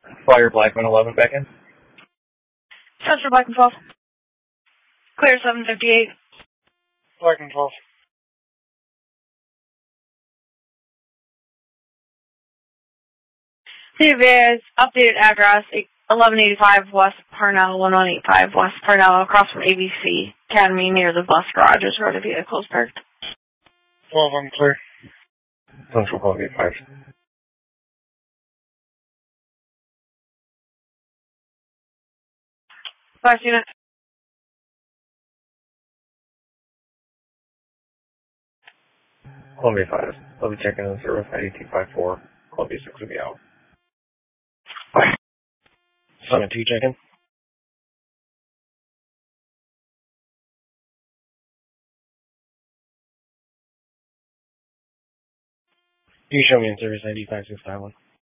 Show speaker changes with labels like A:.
A: Flyer Blackman 11 back in.
B: Central Blackman 12. Clear 758.
C: Blackman 12.
B: CVA's updated address, 1185 West Parnell, 1185 West Parnell, across from ABC Academy near the bus garages where the vehicles parked.
C: 12 unclear.
A: Central Colgate 5.
B: 5 units.
A: Columbia 5. I'll be checking in service at 1854. Columbia 6 will be out. 7-2 checking. You show me in service 95 651.